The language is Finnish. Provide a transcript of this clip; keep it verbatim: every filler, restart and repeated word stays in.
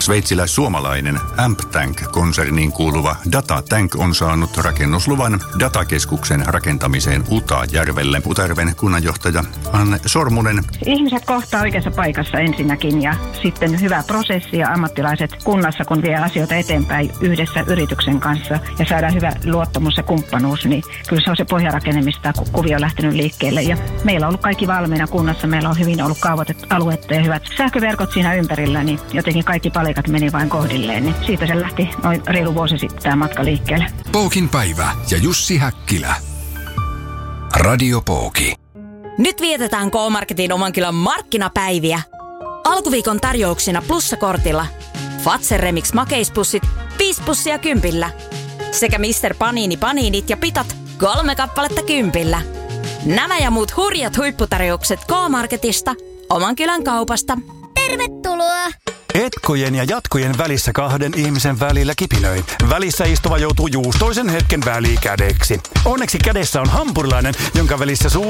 Sveitsiläis-suomalainen AmpTank-konserniin kuuluva DataTank on saanut rakennusluvan datakeskuksen rakentamiseen Utajärvelle. Utajärven kunnanjohtaja Anne Sormunen. Ihmiset kohtaa oikeassa paikassa ensinnäkin ja sitten hyvä prosessi ja ammattilaiset kunnassa, kun vie asioita eteenpäin yhdessä yrityksen kanssa ja saadaan hyvä luottamus ja kumppanuus, niin kyllä se on se pohjarakenne, mistä kuvio on lähtenyt liikkeelle. Ja meillä on ollut kaikki valmiina kunnassa, meillä on hyvin ollut kaavoitettu aluetta ja hyvät sähköverkot siinä ympärillä, niin jotenkin kaikki palikat meni vain kohdilleen, niin siitä se lähti noin reilu vuosi sitten tämä matka liikkeelle. Pookin päivä ja Jussi Häkkilä. Radio Pooki. Nyt vietetään K-Marketin Omankylän markkinapäiviä. Alkuviikon tarjouksina plussakortilla. Fazer Remix makeispussit, viisi pussia kympillä. Sekä mister Panini Paninit ja pitat, kolme kappaletta kympillä. Nämä ja muut hurjat huipputarjoukset K-Marketista, Omankylän kaupasta. Tervetuloa! Etkojen ja jatkojen välissä kahden ihmisen välillä kipinöi. Välissä istuva joutuu juustoisen hetken välikädeksi. Onneksi kädessä on hampurilainen, jonka välissä suu